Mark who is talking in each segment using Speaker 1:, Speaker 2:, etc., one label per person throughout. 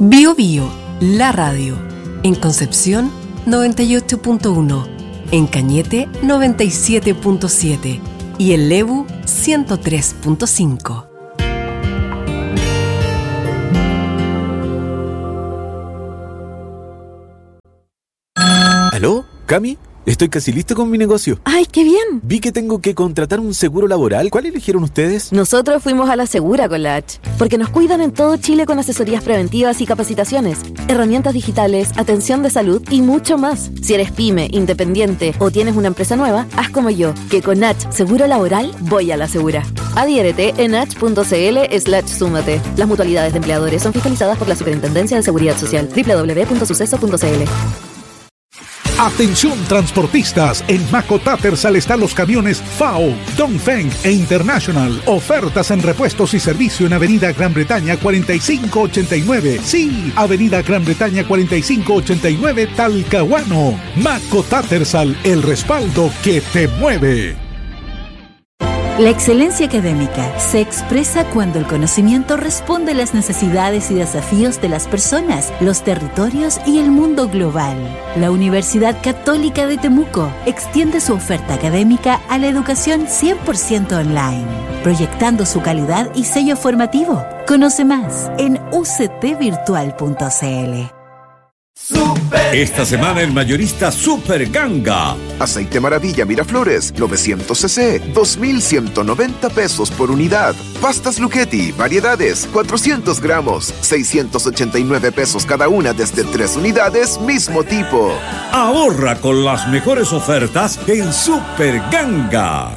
Speaker 1: Bio Bio, la radio. En Concepción, 98.1. En Cañete, 97.7. Y en Lebu, 103.5.
Speaker 2: ¿Aló? ¿Cami? Estoy casi listo con mi negocio.
Speaker 3: ¡Ay, qué bien!
Speaker 2: Vi que tengo que contratar un seguro laboral. ¿Cuál eligieron ustedes?
Speaker 3: Nosotros fuimos a la Segura con la H, porque nos cuidan en todo Chile con asesorías preventivas y capacitaciones, herramientas digitales, atención de salud y mucho más. Si eres pyme, independiente o tienes una empresa nueva, haz como yo, que con H Seguro Laboral voy a la Segura. Adhiérete en h.cl/súmate. Las mutualidades de empleadores son fiscalizadas por la Superintendencia de Seguridad Social. www.suceso.cl.
Speaker 4: Atención transportistas, en Maco Tattersall están los camiones FAO, Dongfeng e International. Ofertas en repuestos y servicio en Avenida Gran Bretaña 4589. Sí, Avenida Gran Bretaña 4589, Talcahuano. Maco Tattersall, el respaldo que te mueve.
Speaker 5: La excelencia académica se expresa cuando el conocimiento responde a las necesidades y desafíos de las personas, los territorios y el mundo global. La Universidad Católica de Temuco extiende su oferta académica a la educación 100% online, proyectando su calidad y sello formativo. Conoce más en uctvirtual.cl.
Speaker 6: Esta semana el mayorista Super Ganga.
Speaker 7: Aceite Maravilla Miraflores, 900 cc, 2,190 pesos por unidad. Pastas Luchetti, variedades, 400 gramos, 689 pesos cada una desde 3 unidades, mismo tipo.
Speaker 6: Ahorra con las mejores ofertas en Super Ganga.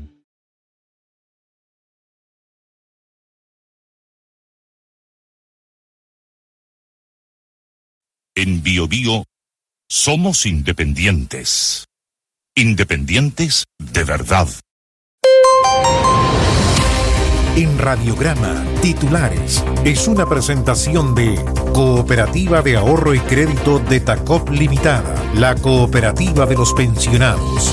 Speaker 8: En Bio Bio somos independientes. Independientes de verdad.
Speaker 4: En Radiograma, titulares, es una presentación de Cooperativa de Ahorro y Crédito de Tacop Limitada, la cooperativa de los pensionados.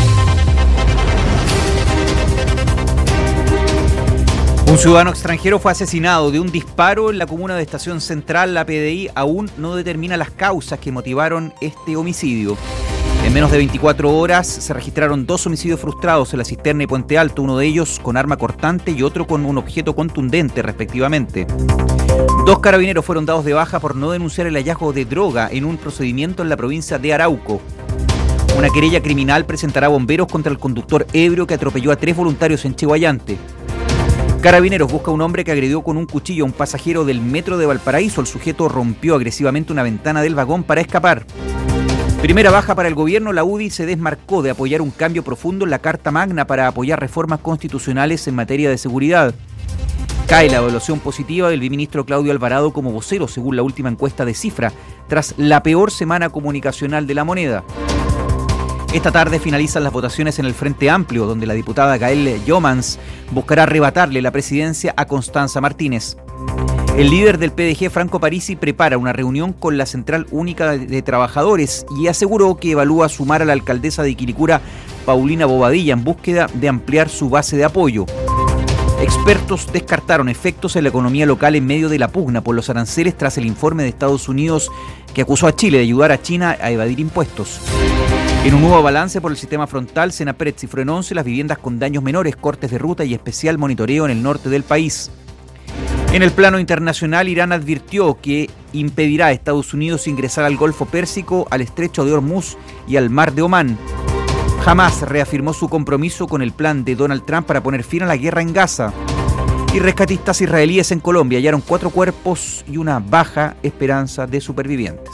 Speaker 9: Un ciudadano extranjero fue asesinado de un disparo en la comuna de Estación Central. La PDI aún no determina las causas que motivaron este homicidio. En menos de 24 horas se registraron 2 homicidios frustrados en La Cisterna y Puente Alto, uno de ellos con arma cortante y otro con un objeto contundente, respectivamente. 2 carabineros fueron dados de baja por no denunciar el hallazgo de droga en un procedimiento en la provincia de Arauco. Una querella criminal presentará bomberos contra el conductor ebrio que atropelló a 3 voluntarios en Chihuayante. Carabineros busca a un hombre que agredió con un cuchillo a un pasajero del metro de Valparaíso. El sujeto rompió agresivamente una ventana del vagón para escapar. Primera baja para el gobierno. La UDI se desmarcó de apoyar un cambio profundo en la Carta Magna para apoyar reformas constitucionales en materia de seguridad. Cae la evaluación positiva del viceministro Claudio Alvarado como vocero, según la última encuesta de Cifra, tras la peor semana comunicacional de la moneda. Esta tarde finalizan las votaciones en el Frente Amplio, donde la diputada Gael Jomans buscará arrebatarle la presidencia a Constanza Martínez. El líder del PDG, Franco Parisi, prepara una reunión con la Central Única de Trabajadores y aseguró que evalúa sumar a la alcaldesa de Quilicura, Paulina Bobadilla, en búsqueda de ampliar su base de apoyo. Expertos descartaron efectos en la economía local en medio de la pugna por los aranceles tras el informe de Estados Unidos que acusó a Chile de ayudar a China a evadir impuestos. En un nuevo balance por el sistema frontal, Senapred cifró en 11 las viviendas con daños menores, cortes de ruta y especial monitoreo en el norte del país. En el plano internacional, Irán advirtió que impedirá a Estados Unidos ingresar al Golfo Pérsico, al Estrecho de Hormuz y al Mar de Omán. Hamás reafirmó su compromiso con el plan de Donald Trump para poner fin a la guerra en Gaza. Y rescatistas israelíes en Colombia hallaron 4 cuerpos y una baja esperanza de supervivientes.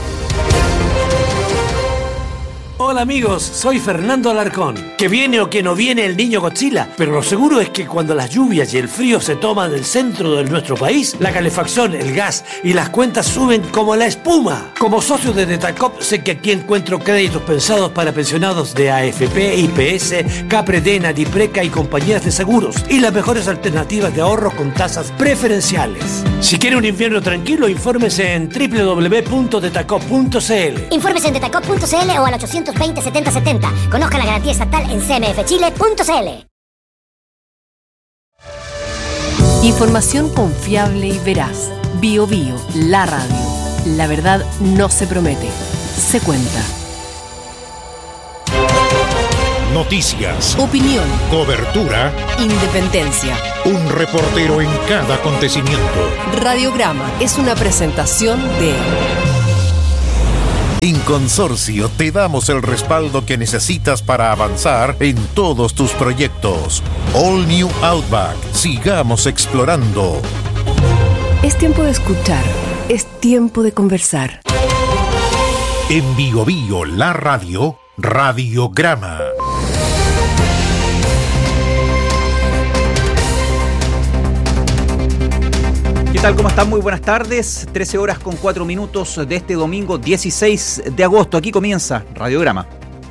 Speaker 10: Hola amigos, soy Fernando Alarcón. Que viene o que no viene el niño Godzilla, pero lo seguro es que cuando las lluvias y el frío se toman el centro de nuestro país, la calefacción, el gas y las cuentas suben como la espuma. Como socio de Detacop sé que aquí encuentro créditos pensados para pensionados de AFP, IPS, Capredena, Dipreca y compañías de seguros y las mejores alternativas de ahorro con tasas preferenciales. Si quiere un invierno tranquilo, infórmese en www.detacop.cl.
Speaker 11: Infórmese en detacop.cl o al 820-7070. Conozca la garantía estatal en cmfchile.cl.
Speaker 1: Información confiable y veraz. BioBio, la radio. La verdad no se promete, se cuenta.
Speaker 12: Noticias,
Speaker 1: opinión,
Speaker 12: cobertura,
Speaker 1: independencia.
Speaker 12: Un reportero en cada acontecimiento.
Speaker 1: Radiograma es una presentación de
Speaker 12: Inconsorcio. Te damos el respaldo que necesitas para avanzar en todos tus proyectos. All New Outback. Sigamos explorando.
Speaker 1: Es tiempo de escuchar. Es tiempo de conversar.
Speaker 12: En BioBio, la radio, Radiograma.
Speaker 9: ¿Qué tal? ¿Cómo están? Muy buenas tardes. 13 horas con 4 minutos de este domingo 16 de agosto. Aquí comienza Radiograma.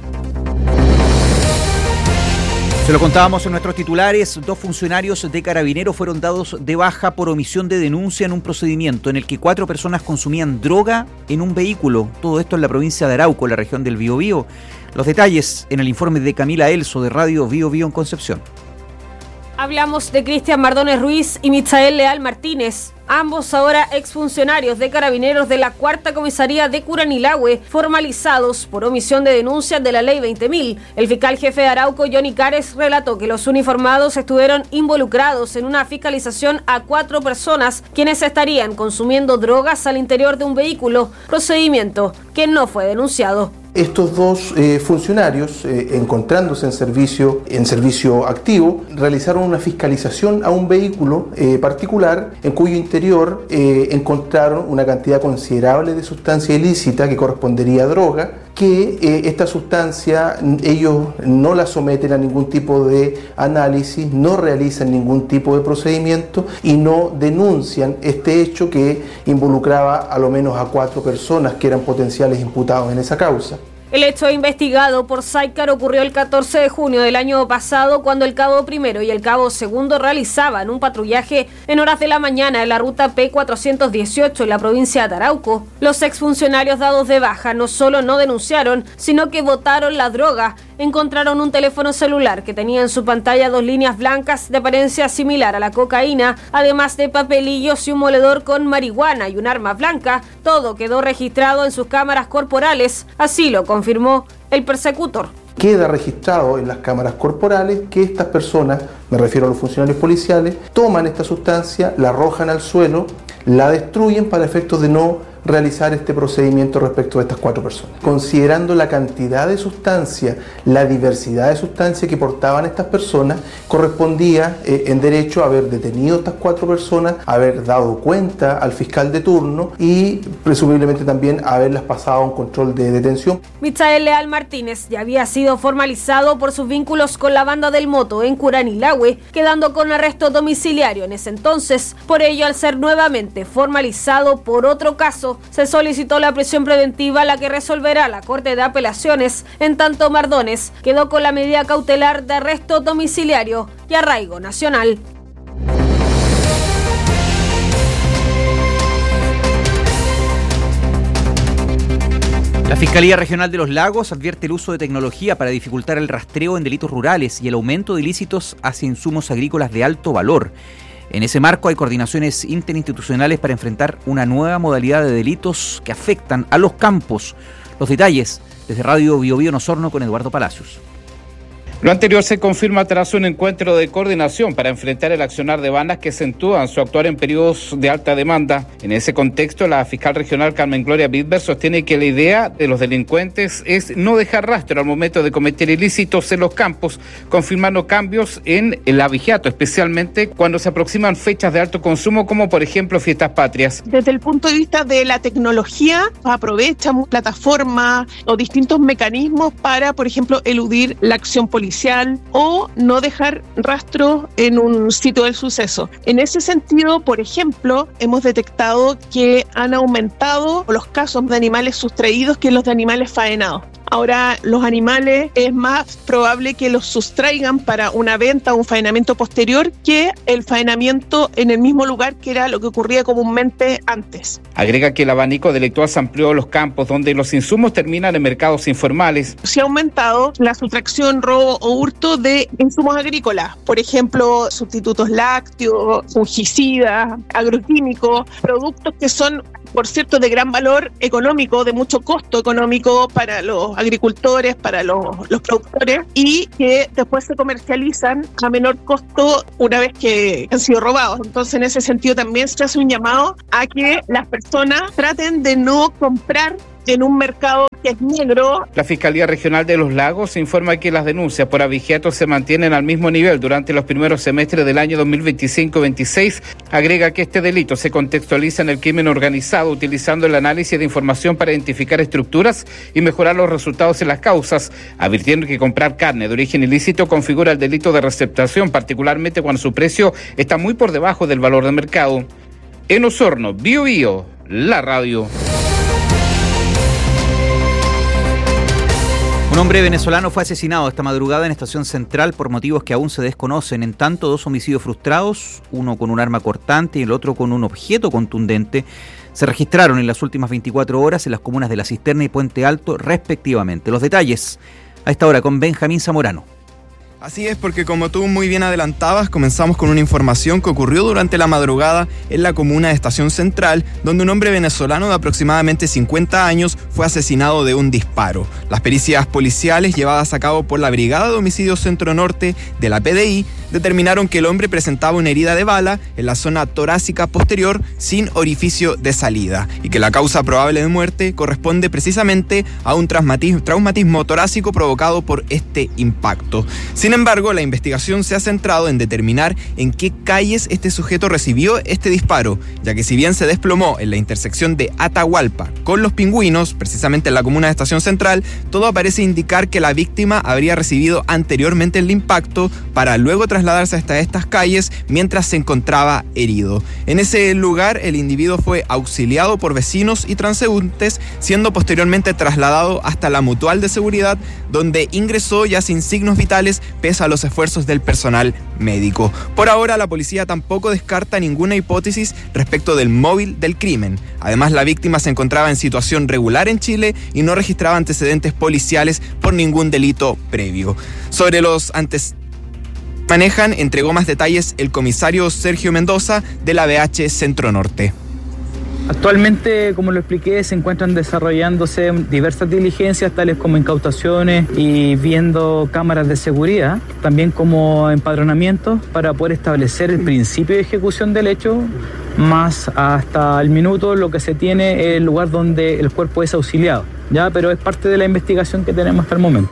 Speaker 9: Se lo contábamos en nuestros titulares. 2 funcionarios de Carabineros fueron dados de baja por omisión de denuncia en un procedimiento en el que 4 personas consumían droga en un vehículo. Todo esto en la provincia de Arauco, en la región del Biobío. Los detalles en el informe de Camila Elso de Radio BioBio en Concepción.
Speaker 13: Hablamos de Cristian Mardones Ruiz y Michael Leal Martínez, ambos ahora exfuncionarios de Carabineros de la Cuarta Comisaría de Curanilahue, formalizados por omisión de denuncias de la Ley 20.000. El fiscal jefe de Arauco, Johnny Cares, relató que los uniformados estuvieron involucrados en una fiscalización a 4 personas quienes estarían consumiendo drogas al interior de un vehículo, procedimiento que no fue denunciado.
Speaker 14: Estos 2 funcionarios, encontrándose en servicio activo, realizaron una fiscalización a un vehículo particular en cuyo interior encontraron una cantidad considerable de sustancia ilícita que correspondería a droga, que esta sustancia ellos no la someten a ningún tipo de análisis, no realizan ningún tipo de procedimiento y no denuncian este hecho que involucraba a lo menos a 4 personas que eran potenciales imputados en esa causa.
Speaker 13: El hecho investigado por SAICAR ocurrió el 14 de junio del año pasado cuando el cabo primero y el cabo segundo realizaban un patrullaje en horas de la mañana en la ruta P418 en la provincia de Arauco. Los exfuncionarios dados de baja no solo no denunciaron, sino que botaron la droga. Encontraron un teléfono celular que tenía en su pantalla 2 líneas blancas de apariencia similar a la cocaína, además de papelillos y un moledor con marihuana y un arma blanca. Todo quedó registrado en sus cámaras corporales, así lo confirmó el persecutor.
Speaker 14: Queda registrado en las cámaras corporales que estas personas, me refiero a los funcionarios policiales, toman esta sustancia, la arrojan al suelo, la destruyen para efectos de no realizar este procedimiento respecto de estas 4 personas. Considerando la cantidad de sustancia, la diversidad de sustancia que portaban estas personas, correspondía en derecho haber detenido a estas 4 personas, haber dado cuenta al fiscal de turno y presumiblemente también haberlas pasado a un control de detención.
Speaker 13: Michael Leal Martínez ya había sido formalizado por sus vínculos con la banda del Moto en Curanilahue, quedando con arresto domiciliario en ese entonces. Por ello, al ser nuevamente formalizado por otro caso, se solicitó la prisión preventiva, la que resolverá la Corte de Apelaciones. En tanto, Mardones quedó con la medida cautelar de arresto domiciliario y arraigo nacional.
Speaker 9: La Fiscalía Regional de los Lagos advierte el uso de tecnología para dificultar el rastreo en delitos rurales y el aumento de ilícitos hacia insumos agrícolas de alto valor. En ese marco hay coordinaciones interinstitucionales para enfrentar una nueva modalidad de delitos que afectan a los campos. Los detalles desde Radio BioBio en Osorno con Eduardo Palacios.
Speaker 15: Lo anterior se confirma tras un encuentro de coordinación para enfrentar el accionar de bandas que acentúan su actuar en periodos de alta demanda. En ese contexto, la fiscal regional Carmen Gloria Bidber sostiene que la idea de los delincuentes es no dejar rastro al momento de cometer ilícitos en los campos, confirmando cambios en el abigeato, especialmente cuando se aproximan fechas de alto consumo, como por ejemplo fiestas patrias.
Speaker 16: Desde el punto de vista de la tecnología, aprovechamos plataformas o distintos mecanismos para, por ejemplo, eludir la acción policial o no dejar rastro en un sitio del suceso. En ese sentido, por ejemplo, hemos detectado que han aumentado los casos de animales sustraídos que los de animales faenados. Ahora, los animales es más probable que los sustraigan para una venta o un faenamiento posterior que el faenamiento en el mismo lugar, que era lo que ocurría comúnmente antes.
Speaker 15: Agrega que el abanico delictual se amplió a los campos donde los insumos terminan en mercados informales.
Speaker 16: Se ha aumentado la sustracción, robo o hurto de insumos agrícolas, por ejemplo, sustitutos lácteos, fungicidas, agroquímicos, productos que son, por cierto, de gran valor económico, de mucho costo económico para los agricultores, para los productores, y que después se comercializan a menor costo una vez que han sido robados. Entonces, en ese sentido también se hace un llamado a que las personas traten de no comprar en un mercado que es negro.
Speaker 15: La Fiscalía Regional de Los Lagos informa que las denuncias por abigeatos se mantienen al mismo nivel durante los primeros semestres del año 2025-26. Agrega que este delito se contextualiza en el crimen organizado, utilizando el análisis de información para identificar estructuras y mejorar los resultados en las causas, advirtiendo que comprar carne de origen ilícito configura el delito de receptación, particularmente cuando su precio está muy por debajo del valor de mercado. En Osorno, Bío Bío, la radio.
Speaker 9: Un hombre venezolano fue asesinado esta madrugada en Estación Central por motivos que aún se desconocen. En tanto, 2 homicidios frustrados, uno con un arma cortante y el otro con un objeto contundente, se registraron en las últimas 24 horas en las comunas de La Cisterna y Puente Alto, respectivamente. Los detalles a esta hora con Benjamín Zamorano.
Speaker 17: Así es, porque como tú muy bien adelantabas, comenzamos con una información que ocurrió durante la madrugada en la comuna de Estación Central, donde un hombre venezolano de aproximadamente 50 años fue asesinado de un disparo. Las pericias policiales llevadas a cabo por la Brigada de Homicidios Centro Norte de la PDI determinaron que el hombre presentaba una herida de bala en la zona torácica posterior sin orificio de salida y que la causa probable de muerte corresponde precisamente a un traumatismo torácico provocado por este impacto. Sin embargo, la investigación se ha centrado en determinar en qué calles este sujeto recibió este disparo, ya que si bien se desplomó en la intersección de Atahualpa con Los Pingüinos, precisamente en la comuna de Estación Central, todo parece indicar que la víctima habría recibido anteriormente el impacto para luego trasladarse hasta estas calles mientras se encontraba herido. En ese lugar, el individuo fue auxiliado por vecinos y transeúntes, siendo posteriormente trasladado hasta la Mutual de Seguridad, donde ingresó ya sin signos vitales, pese a los esfuerzos del personal médico. Por ahora, la policía tampoco descarta ninguna hipótesis respecto del móvil del crimen. Además, la víctima se encontraba en situación regular en Chile y no registraba antecedentes policiales por ningún delito previo. Sobre los manejan, entregó más detalles el comisario Sergio Mendoza de la BH Centro Norte.
Speaker 18: Actualmente, como lo expliqué, se encuentran desarrollándose diversas diligencias, tales como incautaciones y viendo cámaras de seguridad, también como empadronamiento para poder establecer el principio de ejecución del hecho, más hasta el minuto lo que se tiene es el lugar donde el cuerpo es auxiliado, ¿ya? Pero es parte de la investigación que tenemos hasta el momento.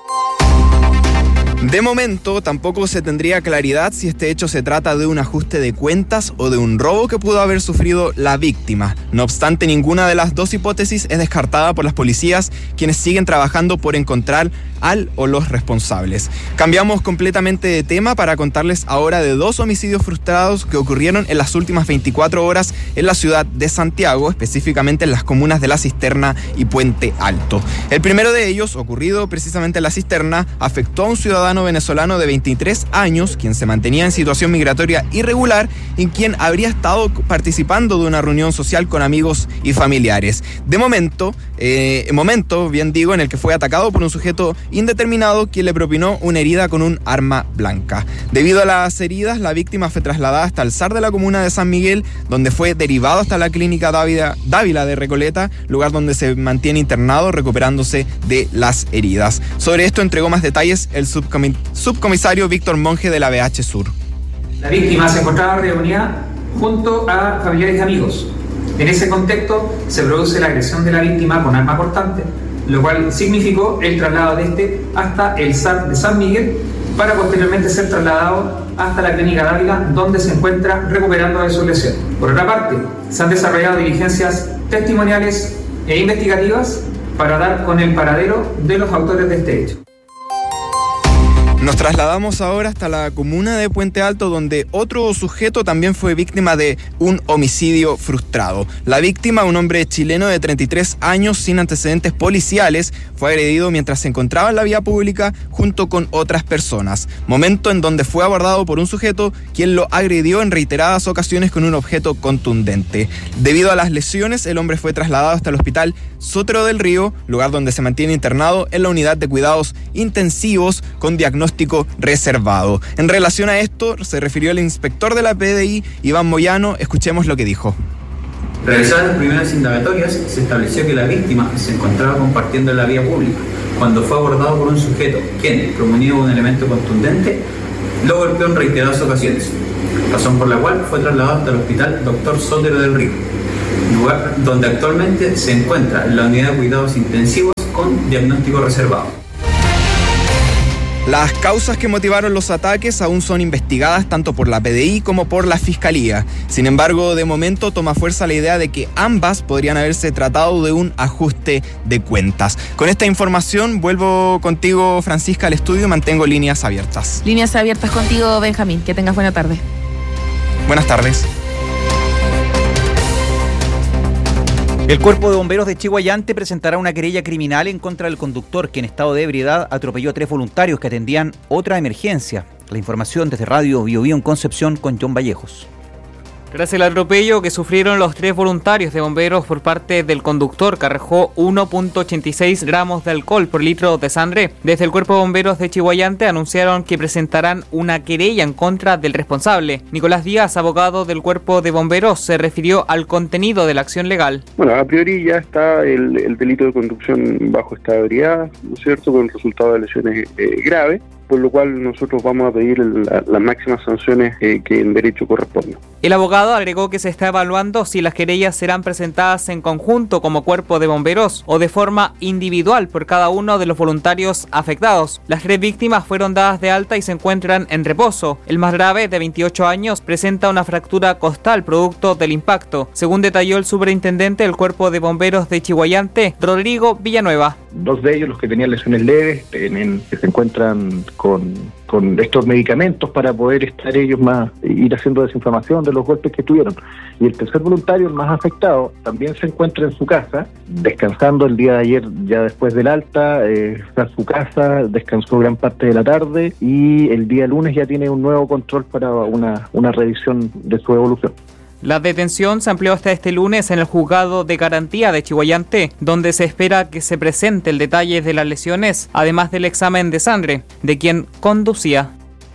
Speaker 17: De momento, tampoco se tendría claridad si este hecho se trata de un ajuste de cuentas o de un robo que pudo haber sufrido la víctima. No obstante, ninguna de las dos hipótesis es descartada por las policías, quienes siguen trabajando por encontrar al o los responsables. Cambiamos completamente de tema para contarles ahora de 2 homicidios frustrados que ocurrieron en las últimas 24 horas en la ciudad de Santiago, específicamente en las comunas de La Cisterna y Puente Alto. El primero de ellos, ocurrido precisamente en La Cisterna, afectó a un ciudadano venezolano de 23 años, quien se mantenía en situación migratoria irregular y quien habría estado participando de una reunión social con amigos y familiares. De momento, en el que fue atacado por un sujeto indeterminado, quien le propinó una herida con un arma blanca. Debido a las heridas, la víctima fue trasladada hasta el SAR de la comuna de San Miguel, donde fue derivado hasta la clínica Dávila de Recoleta, lugar donde se mantiene internado recuperándose de las heridas. Sobre esto entregó más detalles el subcomisario Víctor Monge de la BH Sur.
Speaker 19: La víctima se encontraba reunida junto a familiares y amigos. En ese contexto se produce la agresión de la víctima con arma cortante, lo cual significó el traslado de este hasta el SAR de San Miguel para posteriormente ser trasladado hasta la clínica Dávila, donde se encuentra recuperando de su lesión. Por otra parte, se han desarrollado diligencias testimoniales e investigativas para dar con el paradero de los autores de este hecho.
Speaker 17: Nos trasladamos ahora hasta la comuna de Puente Alto, donde otro sujeto también fue víctima de un homicidio frustrado. La víctima, un hombre chileno de 33 años sin antecedentes policiales, fue agredido mientras se encontraba en la vía pública junto con otras personas. Momento en donde fue abordado por un sujeto quien lo agredió en reiteradas ocasiones con un objeto contundente. Debido a las lesiones, el hombre fue trasladado hasta el hospital Sotero del Río, lugar donde se mantiene internado en la unidad de cuidados intensivos con diagnóstico reservado. En relación a esto, se refirió el inspector de la PDI, Iván Moyano. Escuchemos lo que dijo.
Speaker 20: Realizadas las primeras indagatorias, se estableció que la víctima se encontraba compartiendo en la vía pública cuando fue abordado por un sujeto quien, promunido de un elemento contundente, lo golpeó en reiteradas ocasiones, razón por la cual fue trasladado hasta el hospital Dr. Sotero del Río, lugar donde actualmente se encuentra en la unidad de cuidados intensivos con diagnóstico reservado.
Speaker 17: Las causas que motivaron los ataques aún son investigadas tanto por la PDI como por la Fiscalía. Sin embargo, de momento toma fuerza la idea de que ambas podrían haberse tratado de un ajuste de cuentas. Con esta información vuelvo contigo, Francisca, al estudio y mantengo líneas abiertas.
Speaker 21: Líneas abiertas contigo, Benjamín. Que tengas buena tarde.
Speaker 17: Buenas tardes.
Speaker 9: El Cuerpo de Bomberos de Chiguayante presentará una querella criminal en contra del conductor que en estado de ebriedad atropelló a 3 voluntarios que atendían otra emergencia. La información desde Radio Bio Bio en Concepción con John Vallejos.
Speaker 22: Tras el atropello que sufrieron los 3 voluntarios de bomberos por parte del conductor que arrojó 1.86 gramos de alcohol por litro de sangre, desde el Cuerpo de Bomberos de Chiguayante anunciaron que presentarán una querella en contra del responsable. Nicolás Díaz, abogado del Cuerpo de Bomberos, se refirió al contenido de la acción legal.
Speaker 23: Bueno, a priori ya está el delito de conducción bajo estado de ebriedad, ¿no es cierto?, con el resultado de lesiones graves, por lo cual nosotros vamos a pedir las máximas sanciones que en derecho corresponden.
Speaker 22: El abogado agregó que se está evaluando si las querellas serán presentadas en conjunto como Cuerpo de Bomberos o de forma individual por cada uno de los voluntarios afectados. Las 3 víctimas fueron dadas de alta y se encuentran en reposo. El más grave, de 28 años, presenta una fractura costal producto del impacto, según detalló el superintendente del Cuerpo de Bomberos de Chiguayante, Rodrigo Villanueva.
Speaker 24: 2 de ellos, los que tenían lesiones leves, que se encuentran con estos medicamentos para poder estar ellos ir haciendo desinflamación de los golpes que tuvieron. Y el tercer voluntario, el más afectado, también se encuentra en su casa, descansando el día de ayer, ya después del alta, está en su casa, descansó gran parte de la tarde y el día lunes ya tiene un nuevo control para una revisión de su evolución.
Speaker 22: La detención se amplió hasta este lunes en el juzgado de garantía de Chiguayante, donde se espera que se presente el detalle de las lesiones, además del examen de sangre de quien conducía.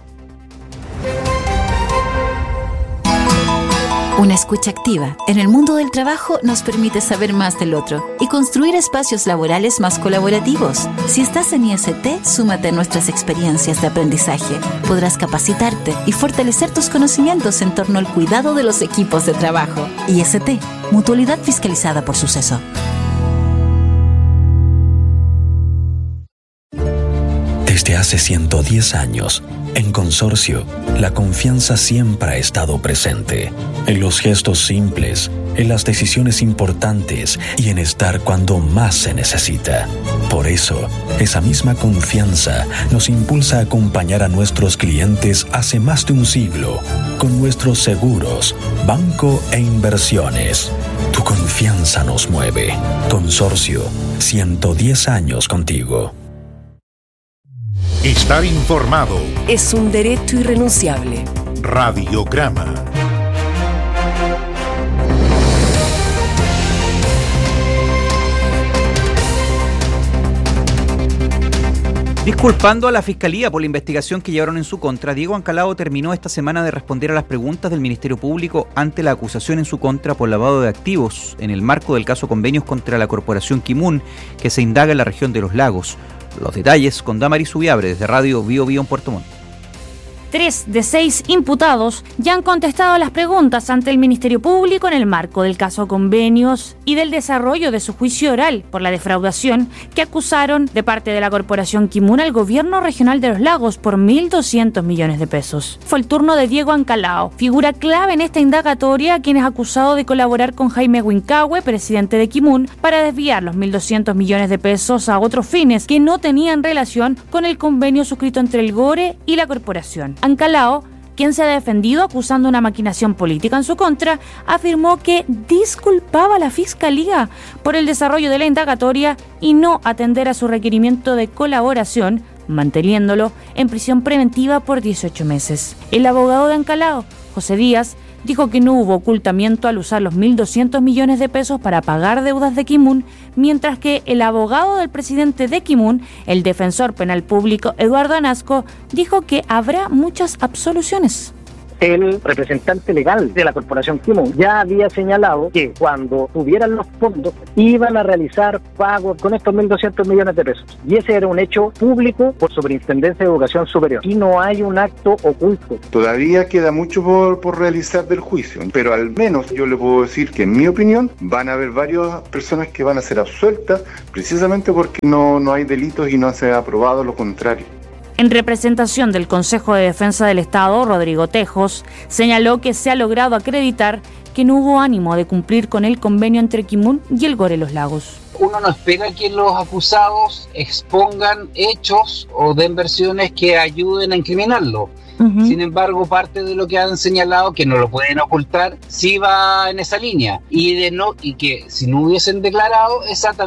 Speaker 5: Una escucha activa en el mundo del trabajo nos permite saber más del otro y construir espacios laborales más colaborativos. Si estás en IST, súmate a nuestras experiencias de aprendizaje. Podrás capacitarte y fortalecer tus conocimientos en torno al cuidado de los equipos de trabajo. IST, Mutualidad Fiscalizada por Suceso.
Speaker 25: Desde hace 110 años, en Consorcio, la confianza siempre ha estado presente. En los gestos simples, en las decisiones importantes y en estar cuando más se necesita. Por eso, esa misma confianza nos impulsa a acompañar a nuestros clientes hace más de un siglo con nuestros seguros, banco e inversiones. Tu confianza nos mueve. Consorcio, 110 años contigo.
Speaker 12: Estar informado
Speaker 1: es un derecho irrenunciable.
Speaker 12: Radiograma.
Speaker 9: Disculpando a la Fiscalía por la investigación que llevaron en su contra, Diego Ancalao terminó esta semana de responder a las preguntas del Ministerio Público ante la acusación en su contra por lavado de activos en el marco del caso Convenios contra la Corporación Kimun, que se indaga en la región de Los Lagos. Los detalles con Damaris Subiabre desde Radio Bio Bio en Puerto Montt.
Speaker 2: 3 de 6 imputados ya han contestado las preguntas ante el Ministerio Público en el marco del caso Convenios y del desarrollo de su juicio oral por la defraudación que acusaron de parte de la Corporación Kimun al Gobierno Regional de los Lagos por 1.200 millones de pesos. Fue el turno de Diego Ancalao, figura clave en esta indagatoria, quien es acusado de colaborar con Jaime Huincahue, presidente de Kimun, para desviar los 1.200 millones de pesos a otros fines que no tenían relación con el convenio suscrito entre el GORE y la corporación. Ancalao, quien se ha defendido acusando una maquinación política en su contra, afirmó que disculpaba a la Fiscalía por el desarrollo de la indagatoria y no atender a su requerimiento de colaboración, manteniéndolo en prisión preventiva por 18 meses. El abogado de Ancalao, José Díaz, dijo que no hubo ocultamiento al usar los 1.200 millones de pesos para pagar deudas de Kimun, mientras que el abogado del presidente de Kimun, el defensor penal público Eduardo Anasco, dijo que habrá muchas absoluciones.
Speaker 3: El representante legal de la Corporación Kimun ya había señalado que cuando tuvieran los fondos iban a realizar pagos con estos 1.200 millones de pesos. Y ese era un hecho público por Superintendencia de Educación Superior. Y no hay un acto oculto.
Speaker 6: Todavía queda mucho por realizar del juicio, pero al menos yo le puedo decir que en mi opinión van a haber varias personas que van a ser absueltas precisamente porque no hay delitos y no se ha probado lo contrario.
Speaker 2: En representación del Consejo de Defensa del Estado, Rodrigo Tejos señaló que se ha logrado acreditar que no hubo ánimo de cumplir con el convenio entre Kimun y el GORE Los Lagos.
Speaker 7: Uno no espera que los acusados expongan hechos o den versiones que ayuden a incriminarlo. Sin embargo, parte de lo que han señalado, que no lo pueden ocultar, sí va en esa línea. Y que si no hubiesen declarado,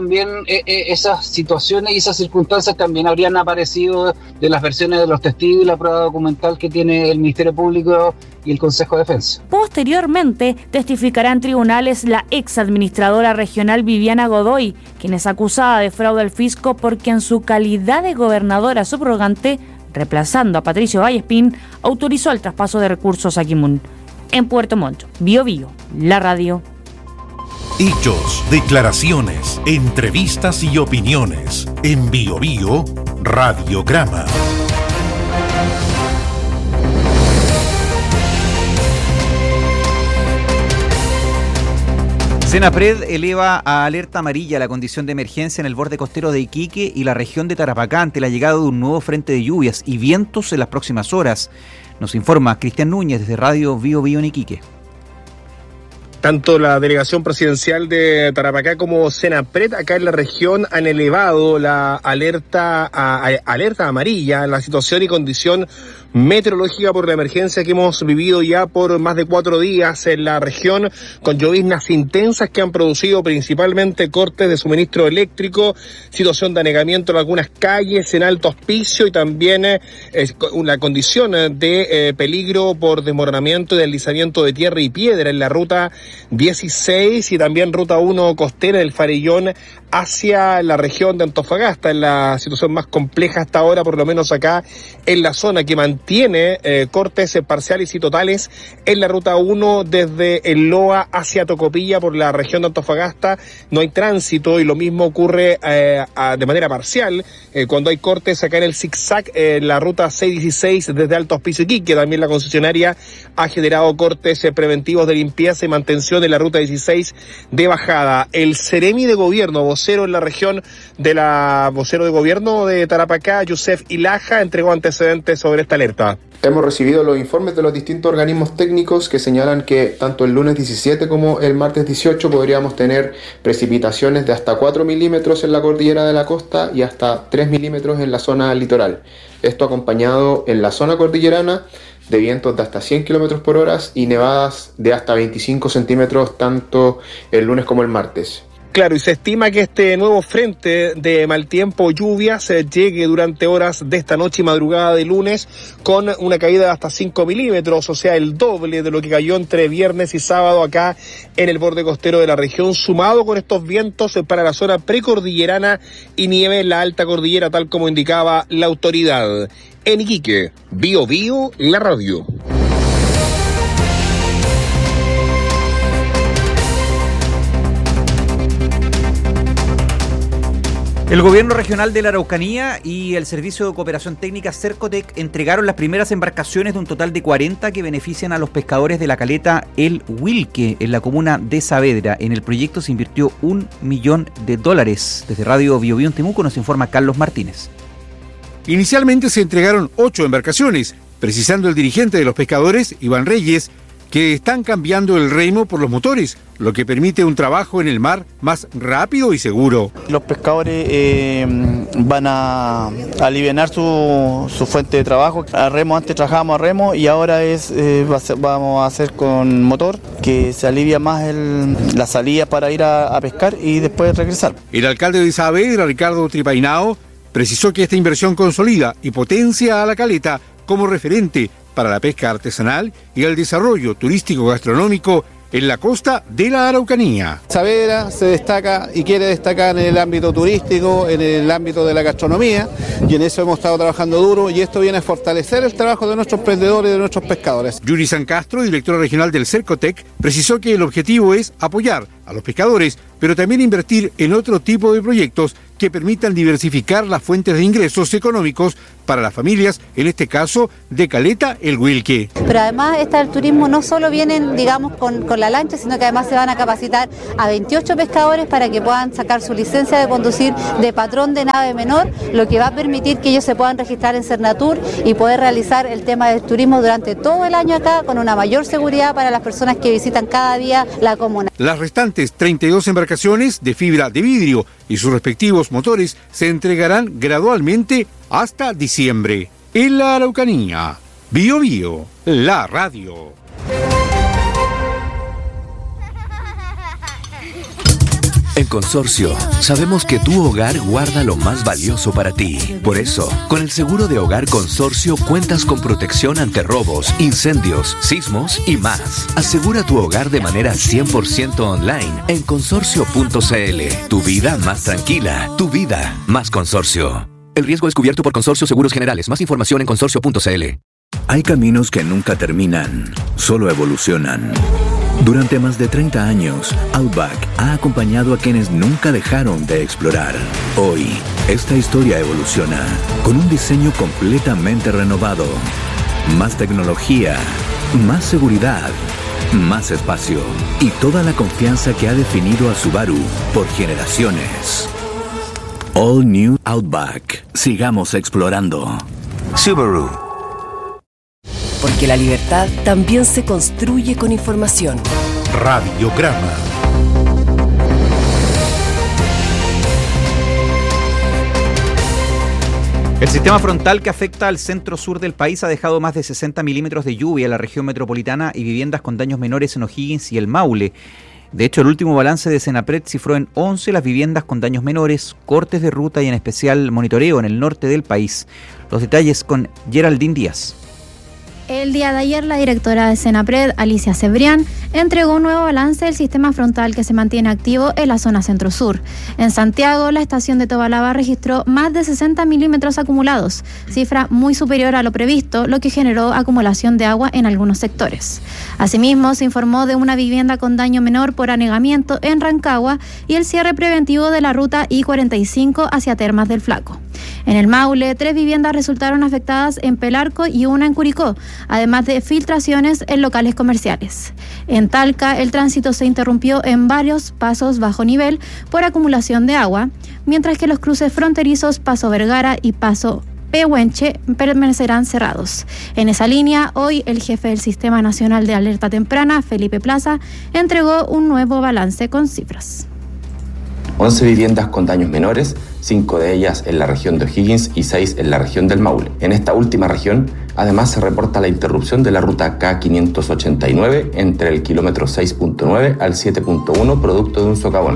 Speaker 7: esas situaciones y esas circunstancias también habrían aparecido de las versiones de los testigos y la prueba documental que tiene el Ministerio Público y el Consejo de Defensa.
Speaker 2: Posteriormente, testificará en tribunales la ex administradora regional Viviana Godoy, quien es acusada de fraude al fisco porque en su calidad de gobernadora subrogante, reemplazando a Patricio Vallespín, autorizó el traspaso de recursos a Kimun. En Puerto Montt, Bio Bio, la radio.
Speaker 12: Hechos, declaraciones, entrevistas y opiniones. En Bio Bio, Radiograma.
Speaker 9: Senapred eleva a alerta amarilla la condición de emergencia en el borde costero de Iquique y la región de Tarapacá ante la llegada de un nuevo frente de lluvias y vientos en las próximas horas. Nos informa Cristian Núñez desde Radio Bio Bio en Iquique.
Speaker 8: Tanto la delegación presidencial de Tarapacá como Senapred acá en la región han elevado la alerta amarilla en la situación y condición meteorológica por la emergencia que hemos vivido ya por más de 4 días en la región, con lloviznas intensas que han producido principalmente cortes de suministro eléctrico, situación de anegamiento en algunas calles, en Alto Hospicio, y también una condición de peligro por desmoronamiento y deslizamiento de tierra y piedra en la ruta 16 y también ruta 1 costera del Farellón hacia la región de Antofagasta, en la situación más compleja hasta ahora, por lo menos acá en la zona, que mantiene cortes parciales y totales en la ruta 1 desde el Loa hacia Tocopilla por la región de Antofagasta. No hay tránsito y lo mismo ocurre de manera parcial cuando hay cortes acá en el zigzag, la ruta 616 desde Alto Hospicio Iquique. También la concesionaria ha generado cortes preventivos de limpieza y mantención en la ruta 16 de bajada. El Ceremi de Gobierno, vocero en la región vocero de gobierno de Tarapacá, Yusef Ilaja, entregó antecedentes sobre esta alerta.
Speaker 26: Hemos recibido los informes de los distintos organismos técnicos que señalan que tanto el lunes 17 como el martes 18 podríamos tener precipitaciones de hasta 4 milímetros en la cordillera de la costa y hasta 3 milímetros en la zona litoral. Esto acompañado en la zona cordillerana de vientos de hasta 100 kilómetros por hora y nevadas de hasta 25 centímetros tanto el lunes como el martes.
Speaker 8: Claro, y se estima que este nuevo frente de mal tiempo, lluvias, llegue durante horas de esta noche y madrugada de lunes con una caída de hasta 5 milímetros, o sea, el doble de lo que cayó entre viernes y sábado acá en el borde costero de la región, sumado con estos vientos para la zona precordillerana y nieve en la alta cordillera, tal como indicaba la autoridad. En Iquique, Bio Bio, la radio.
Speaker 9: El gobierno regional de la Araucanía y el Servicio de Cooperación Técnica Cercotec entregaron las primeras embarcaciones de un total de 40 que benefician a los pescadores de la caleta El Huilque en la comuna de Saavedra. En el proyecto se invirtió $1 millón. Desde Radio Bio Bio en Temuco nos informa Carlos Martínez.
Speaker 4: Inicialmente se entregaron 8 embarcaciones, precisando el dirigente de los pescadores, Iván Reyes, que están cambiando el remo por los motores, lo que permite un trabajo en el mar más rápido y seguro.
Speaker 10: Los pescadores van a aliviar su fuente de trabajo. A remo, antes trabajábamos a remo y ahora vamos a hacer con motor, que se alivia más la salida para ir a pescar y después regresar.
Speaker 4: El alcalde de Saavedra, Ricardo Tripainao, precisó que esta inversión consolida y potencia a la caleta como referente para la pesca artesanal y el desarrollo turístico gastronómico en la costa de la Araucanía.
Speaker 10: Saavedra se destaca y quiere destacar en el ámbito turístico, en el ámbito de la gastronomía, y en eso hemos estado trabajando duro, y esto viene a fortalecer el trabajo de nuestros emprendedores y de nuestros pescadores.
Speaker 4: Yuri San Castro, directora regional del Cercotec, precisó que el objetivo es apoyar a los pescadores, pero también invertir en otro tipo de proyectos que permitan diversificar las fuentes de ingresos económicos para las familias, en este caso de Caleta El Huilque.
Speaker 11: Pero además el turismo no solo vienen, digamos, con la lancha, sino que además se van a capacitar a 28 pescadores para que puedan sacar su licencia de conducir de patrón de nave menor, lo que va a permitir que ellos se puedan registrar en Cernatur y poder realizar el tema del turismo durante todo el año acá con una mayor seguridad para las personas que visitan cada día la comuna.
Speaker 4: Las restantes 32 embarcaciones de fibra de vidrio y sus respectivos motores se entregarán gradualmente hasta diciembre. En la Araucanía, Bio Bio, la radio.
Speaker 13: En Consorcio, sabemos que tu hogar guarda lo más valioso para ti. Por eso, con el seguro de hogar Consorcio cuentas con protección ante robos, incendios, sismos y más. Asegura tu hogar de manera 100% online en consorcio.cl. Tu vida más tranquila, tu vida más Consorcio. El riesgo es cubierto por Consorcio Seguros Generales. Más información en consorcio.cl.
Speaker 25: Hay caminos que nunca terminan, solo evolucionan. Durante más de 30 años, Outback ha acompañado a quienes nunca dejaron de explorar. Hoy, esta historia evoluciona con un diseño completamente renovado. Más tecnología, más seguridad, más espacio y toda la confianza que ha definido a Subaru por generaciones. All New Outback. Sigamos explorando. Subaru.
Speaker 1: Porque la libertad también se construye con información.
Speaker 12: Radiograma.
Speaker 9: El sistema frontal que afecta al centro sur del país ha dejado más de 60 milímetros de lluvia en la región metropolitana y viviendas con daños menores en O'Higgins y el Maule. De hecho, el último balance de Senapred cifró en 11 las viviendas con daños menores, cortes de ruta y en especial monitoreo en el norte del país. Los detalles con Geraldine Díaz.
Speaker 14: El día de ayer, la directora de Senapred, Alicia Cebrián, entregó un nuevo balance del sistema frontal que se mantiene activo en la zona centro-sur. En Santiago, la estación de Tobalaba registró más de 60 milímetros acumulados, cifra muy superior a lo previsto, lo que generó acumulación de agua en algunos sectores. Asimismo, se informó de una vivienda con daño menor por anegamiento en Rancagua y el cierre preventivo de la ruta I-45 hacia Termas del Flaco. En el Maule, 3 viviendas resultaron afectadas en Pelarco y una en Curicó, además de filtraciones en locales comerciales. En Talca, el tránsito se interrumpió en varios pasos bajo nivel por acumulación de agua, mientras que los cruces fronterizos Paso Vergara y Paso Pehuenche permanecerán cerrados. En esa línea, hoy el jefe del Sistema Nacional de Alerta Temprana, Felipe Plaza, entregó un nuevo balance con cifras.
Speaker 16: 11 viviendas con daños menores, 5 de ellas en la región de O'Higgins y 6 en la región del Maule. En esta última región, además se reporta la interrupción de la ruta K589 entre el kilómetro 6.9 al 7.1 producto de un socavón.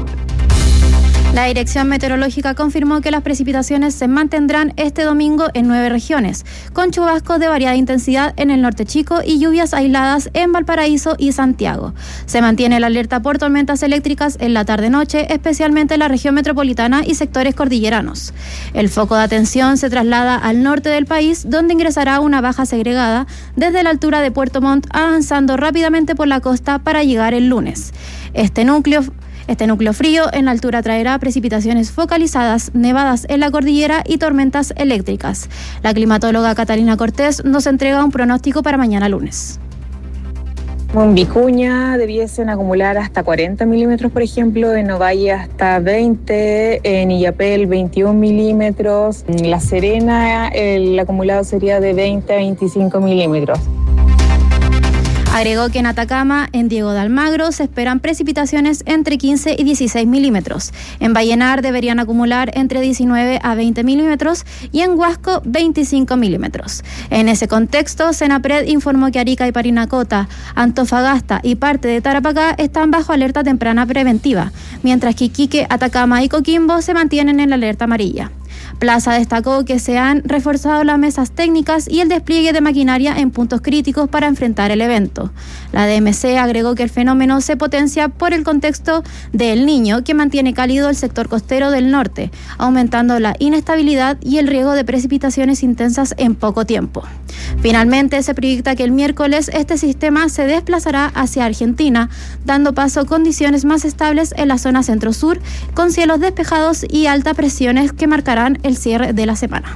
Speaker 14: La Dirección Meteorológica confirmó que las precipitaciones se mantendrán este domingo en 9 regiones, con chubascos de variada intensidad en el norte chico y lluvias aisladas en Valparaíso y Santiago. Se mantiene la alerta por tormentas eléctricas en la tarde-noche, especialmente en la región metropolitana y sectores cordilleranos. El foco de atención se traslada al norte del país, donde ingresará una baja segregada desde la altura de Puerto Montt, avanzando rápidamente por la costa para llegar el lunes. Este núcleo Este núcleo frío en la altura traerá precipitaciones focalizadas, nevadas en la cordillera y tormentas eléctricas. La climatóloga Catalina Cortés nos entrega un pronóstico para mañana lunes.
Speaker 15: En Vicuña debiesen acumular hasta 40 milímetros, por ejemplo, en Ovalle hasta 20, en Illapel 21 milímetros, en La Serena el acumulado sería de 20 a 25 milímetros.
Speaker 14: Agregó que en Atacama, en Diego de Almagro, se esperan precipitaciones entre 15 y 16 milímetros. En Vallenar deberían acumular entre 19 a 20 milímetros y en Huasco 25 milímetros. En ese contexto, Senapred informó que Arica y Parinacota, Antofagasta y parte de Tarapacá están bajo alerta temprana preventiva, mientras que Iquique, Atacama y Coquimbo se mantienen en la alerta amarilla. Plaza destacó que se han reforzado las mesas técnicas y el despliegue de maquinaria en puntos críticos para enfrentar el evento. La DMC agregó que el fenómeno se potencia por el contexto del Niño, que mantiene cálido el sector costero del norte, aumentando la inestabilidad y el riesgo de precipitaciones intensas en poco tiempo. Finalmente, se proyecta que el miércoles este sistema se desplazará hacia Argentina, dando paso a condiciones más estables en la zona centro-sur, con cielos despejados y altas presiones que marcarán el cierre de la semana.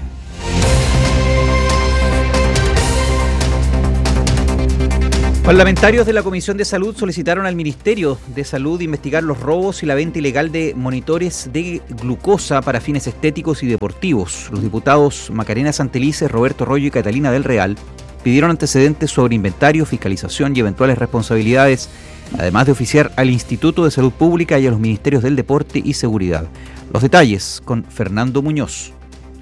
Speaker 9: Parlamentarios de la Comisión de Salud solicitaron al Ministerio de Salud investigar los robos y la venta ilegal de monitores de glucosa para fines estéticos y deportivos. Los diputados Macarena Santelices, Roberto Royo y Catalina del Real pidieron antecedentes sobre inventario, fiscalización y eventuales responsabilidades, además de oficiar al Instituto de Salud Pública y a los Ministerios del Deporte y Seguridad. Los detalles con Fernando Muñoz.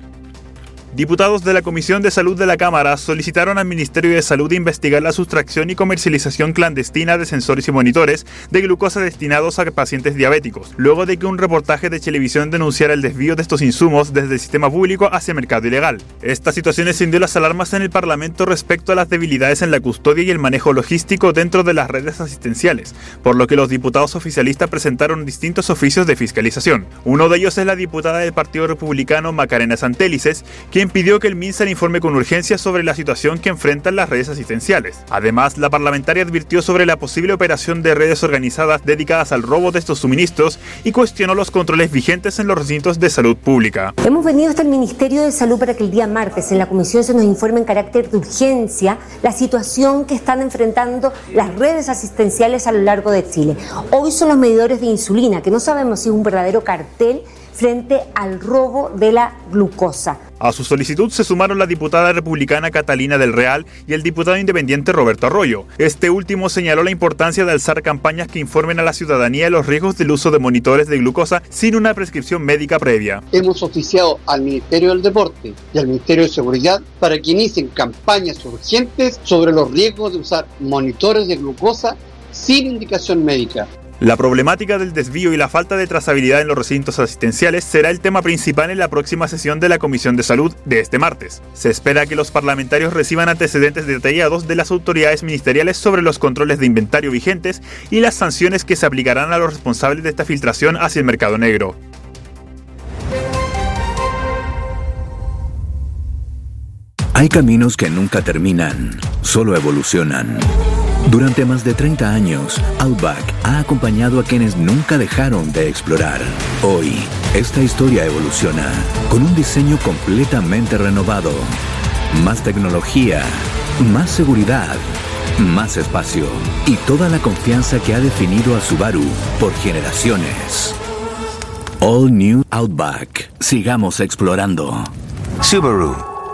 Speaker 17: Diputados de la Comisión de Salud de la Cámara solicitaron al Ministerio de Salud investigar la sustracción y comercialización clandestina de sensores y monitores de glucosa destinados a pacientes diabéticos, luego de que un reportaje de televisión denunciara el desvío de estos insumos desde el sistema público hacia el mercado ilegal. Esta situación encendió las alarmas en el Parlamento respecto a las debilidades en la custodia y el manejo logístico dentro de las redes asistenciales, por lo que los diputados oficialistas presentaron distintos oficios de fiscalización. Uno de ellos es la diputada del Partido Republicano Macarena Santelices, quien pidió que el MinSal informe con urgencia sobre la situación que enfrentan las redes asistenciales. Además, la parlamentaria advirtió sobre la posible operación de redes organizadas dedicadas al robo de estos suministros y cuestionó los controles vigentes en los recintos de salud pública.
Speaker 18: Hemos venido hasta el Ministerio de Salud para que el día martes en la comisión se nos informe en carácter de urgencia la situación que están enfrentando las redes asistenciales a lo largo de Chile. Hoy son los medidores de insulina, que no sabemos si es un verdadero cartel frente al robo de la glucosa.
Speaker 17: A su solicitud se sumaron la diputada republicana Catalina del Real y el diputado independiente Roberto Arroyo. Este último señaló la importancia de alzar campañas que informen a la ciudadanía de los riesgos del uso de monitores de glucosa sin una prescripción médica previa.
Speaker 19: Hemos oficiado al Ministerio del Deporte y al Ministerio de Seguridad para que inicien campañas urgentes sobre los riesgos de usar monitores de glucosa sin indicación médica.
Speaker 17: La problemática del desvío y la falta de trazabilidad en los recintos asistenciales será el tema principal en la próxima sesión de la Comisión de Salud de este martes. Se espera que los parlamentarios reciban antecedentes detallados de las autoridades ministeriales sobre los controles de inventario vigentes y las sanciones que se aplicarán a los responsables de esta filtración hacia el mercado negro.
Speaker 13: Hay caminos que nunca terminan, solo evolucionan. Durante más de 30 años, Outback ha acompañado a quienes nunca dejaron de explorar. Hoy, esta historia evoluciona con un diseño completamente renovado. Más tecnología, más seguridad, más espacio y toda la confianza que ha definido a Subaru por generaciones. All New Outback. Sigamos explorando.
Speaker 12: Subaru.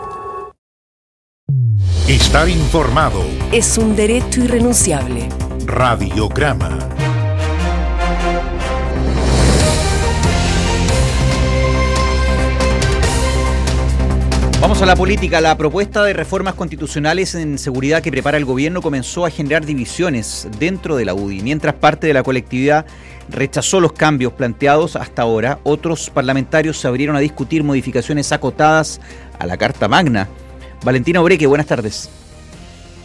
Speaker 12: Estar informado
Speaker 1: es un derecho irrenunciable.
Speaker 12: Radiograma.
Speaker 9: Vamos a la política. La propuesta de reformas constitucionales en seguridad que prepara el gobierno comenzó a generar divisiones dentro de la UDI. Mientras parte de la colectividad rechazó los cambios planteados hasta ahora, otros parlamentarios se abrieron a discutir modificaciones acotadas a la Carta Magna. Valentina Obreque, buenas tardes.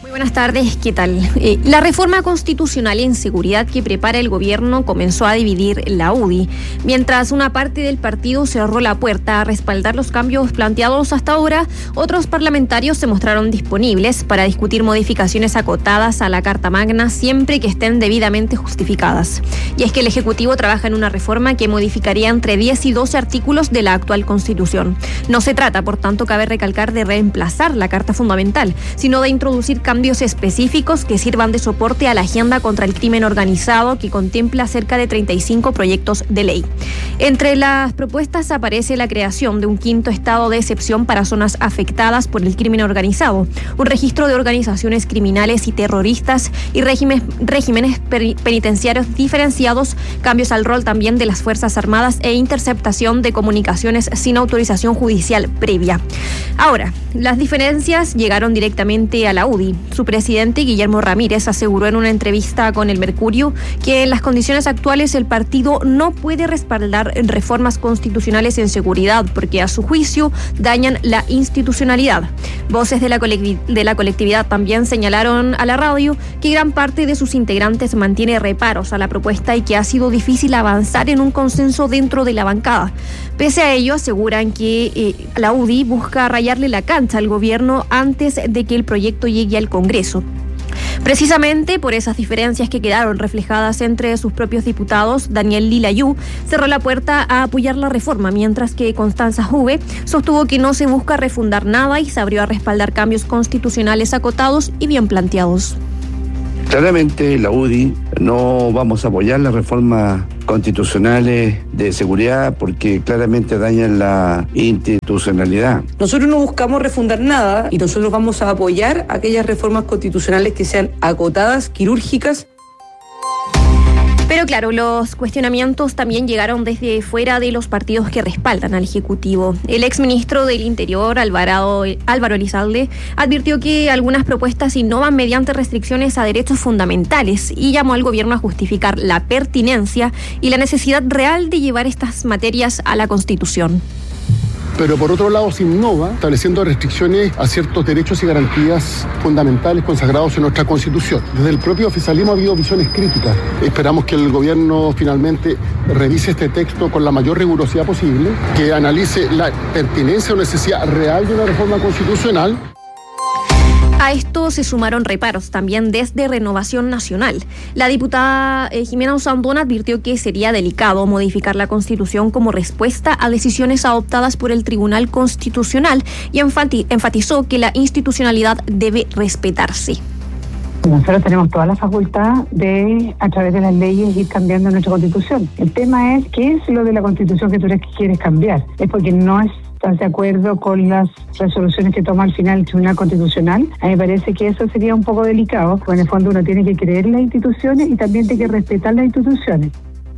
Speaker 5: Buenas tardes, ¿qué tal? La reforma constitucional en seguridad que prepara el gobierno comenzó a dividir la UDI. Mientras una parte del partido cerró la puerta a respaldar los cambios planteados hasta ahora, otros parlamentarios se mostraron disponibles para discutir modificaciones acotadas a la Carta Magna siempre que estén debidamente justificadas. Y es que el Ejecutivo trabaja en una reforma que modificaría entre 10 y 12 artículos de la actual Constitución. No se trata, por tanto, cabe recalcar, de reemplazar la Carta Fundamental, sino de introducir cambios específicos que sirvan de soporte a la agenda contra el crimen organizado, que contempla cerca de 35 proyectos de ley. Entre las propuestas aparece la creación de un 5º estado de excepción para zonas afectadas por el crimen organizado, un registro de organizaciones criminales y terroristas y regímenes penitenciarios diferenciados, cambios al rol también de las Fuerzas Armadas e interceptación de comunicaciones sin autorización judicial previa. Ahora, las diferencias llegaron directamente a la UDI. Su presidente, Guillermo Ramírez, aseguró en una entrevista con El Mercurio que en las condiciones actuales el partido no puede respaldar reformas constitucionales en seguridad porque, a su juicio, dañan la institucionalidad. Voces de la colectividad también señalaron a la radio que gran parte de sus integrantes mantiene reparos a la propuesta y que ha sido difícil avanzar en un consenso dentro de la bancada. Pese a ello, aseguran que la UDI busca rayarle la cancha al gobierno antes de que el proyecto llegue al Congreso. Precisamente por esas diferencias que quedaron reflejadas entre sus propios diputados, Daniel Lilayú cerró la puerta a apoyar la reforma, mientras que Constanza Juve sostuvo que no se busca refundar nada y se abrió a respaldar cambios constitucionales acotados y bien planteados.
Speaker 20: Claramente la UDI no vamos a apoyar las reformas constitucionales de seguridad porque claramente dañan la institucionalidad.
Speaker 21: Nosotros no buscamos refundar nada y nosotros vamos a apoyar aquellas reformas constitucionales que sean acotadas, quirúrgicas.
Speaker 5: Pero claro, los cuestionamientos también llegaron desde fuera de los partidos que respaldan al Ejecutivo. El exministro del Interior, Álvaro Elizalde, advirtió que algunas propuestas innovan mediante restricciones a derechos fundamentales y llamó al gobierno a justificar la pertinencia y la necesidad real de llevar estas materias a la Constitución.
Speaker 22: Pero por otro lado se innova estableciendo restricciones a ciertos derechos y garantías fundamentales consagrados en nuestra Constitución. Desde el propio oficialismo ha habido visiones críticas. Esperamos que el gobierno finalmente revise este texto con la mayor rigurosidad posible, que analice la pertinencia o necesidad real de una reforma constitucional.
Speaker 5: A esto se sumaron reparos también desde Renovación Nacional. La diputada Jimena Usandón advirtió que sería delicado modificar la Constitución como respuesta a decisiones adoptadas por el Tribunal Constitucional y enfatizó que la institucionalidad debe respetarse.
Speaker 23: Nosotros tenemos toda la facultad de, a través de las leyes, ir cambiando nuestra Constitución. El tema es, ¿qué es lo de la Constitución que tú quieres cambiar? Es porque no estás de acuerdo con las resoluciones que toma al final el Tribunal Constitucional. A mí me parece que eso sería un poco delicado, porque en el fondo uno tiene que creer en las instituciones y también tiene que respetar las instituciones.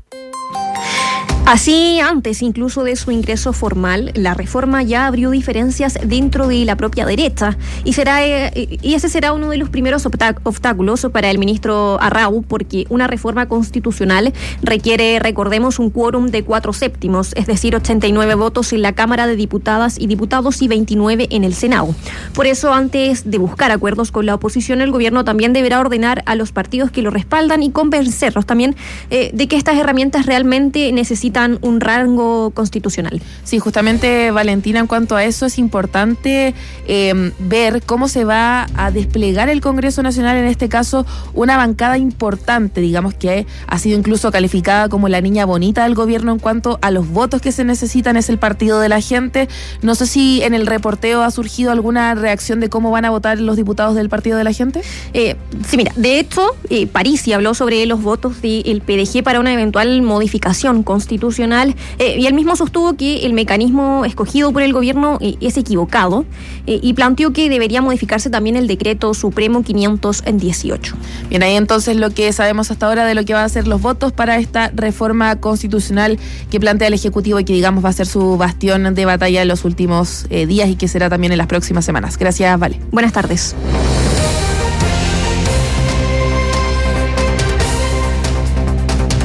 Speaker 5: Así, antes incluso de su ingreso formal, la reforma ya abrió diferencias dentro de la propia derecha y ese será uno de los primeros obstáculos para el ministro Arrau, porque una reforma constitucional requiere, recordemos, un quórum de 4/7, es decir, 89 votos en la Cámara de Diputadas y Diputados y 29 en el Senado. Por eso, antes de buscar acuerdos con la oposición, el gobierno también deberá ordenar a los partidos que lo respaldan y convencerlos también de que estas herramientas realmente necesitan un rango constitucional.
Speaker 24: Sí, justamente, Valentina, en cuanto a eso es importante ver cómo se va a desplegar el Congreso Nacional, en este caso una bancada importante, digamos que ha sido incluso calificada como la niña bonita del gobierno en cuanto a los votos que se necesitan, es el Partido de la Gente. No sé si en el reporteo ha surgido alguna reacción de cómo van a votar los diputados del Partido de la Gente.
Speaker 5: Sí, mira, de hecho, Parisi habló sobre los votos del PDG para una eventual modificación constitucional y él mismo sostuvo que el mecanismo escogido por el gobierno es equivocado y planteó que debería modificarse también el decreto supremo 518.
Speaker 24: Bien, ahí entonces lo que sabemos hasta ahora de lo que van a ser los votos para esta reforma constitucional que plantea el Ejecutivo y que, digamos, va a ser su bastión de batalla en los últimos días y que será también en las próximas semanas. Gracias, Vale.
Speaker 5: Buenas tardes.